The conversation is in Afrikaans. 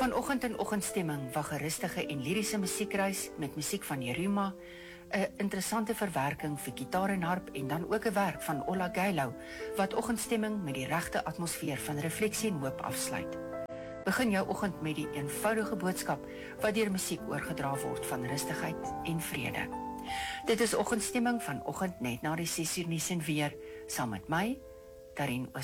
Vanoggend in oggendstemming wag 'n rustige en liriese musiekreis met musiek van Jeruma, 'n interessante verwerking vir gitaar en harp en dan ook 'n werk van Ola Gaylo wat oggendstemming met die regte atmosfeer van refleksie en hoop afsluit. Begin jou oggend met die eenvoudige boodskap wat deur musiek oorgedra word van rustigheid en vrede. Dit is oggendstemming vanoggend net na die 6 uur nuus en weer saam met my, Darien Oos.